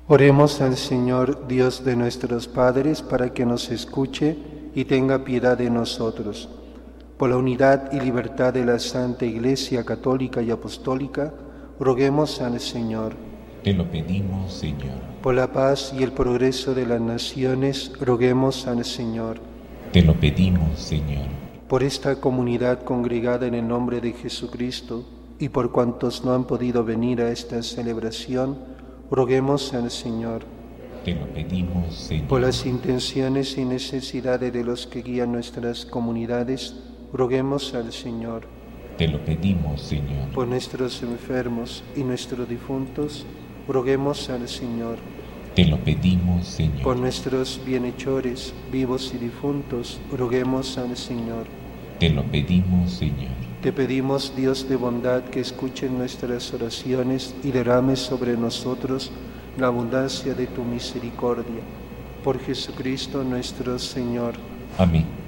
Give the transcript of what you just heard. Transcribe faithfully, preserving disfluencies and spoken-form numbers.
Oremos al Señor, Dios de nuestros padres, para que nos escuche y tenga piedad de nosotros. Por la unidad y libertad de la Santa Iglesia Católica y Apostólica, roguemos al Señor. Te lo pedimos, Señor. Por la paz y el progreso de las naciones, roguemos al Señor. Te lo pedimos, Señor. Por esta comunidad congregada en el nombre de Jesucristo y por cuantos no han podido venir a esta celebración, roguemos al Señor. Te lo pedimos, Señor. Por las intenciones y necesidades de los que guían nuestras comunidades, roguemos al Señor. Te lo pedimos, Señor. Por nuestros enfermos y nuestros difuntos, roguemos al Señor. Te lo pedimos, Señor. Por nuestros bienhechores, vivos y difuntos, roguemos al Señor. Te lo pedimos, Señor. Te pedimos, Dios de bondad, que escuches nuestras oraciones y derrames sobre nosotros la abundancia de tu misericordia. Por Jesucristo nuestro Señor. Amén.